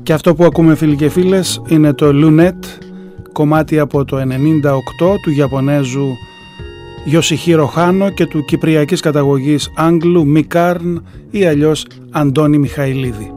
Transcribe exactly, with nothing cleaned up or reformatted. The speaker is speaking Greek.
Και αυτό που ακούμε, φίλοι και φίλες, είναι το Lunette, κομμάτι από το ενενήντα οκτώ του Ιαπωνέζου Yoshihiro Hano και του κυπριακής καταγωγής Άγγλου Μικάρν ή αλλιώς Αντώνη Μιχαηλίδη.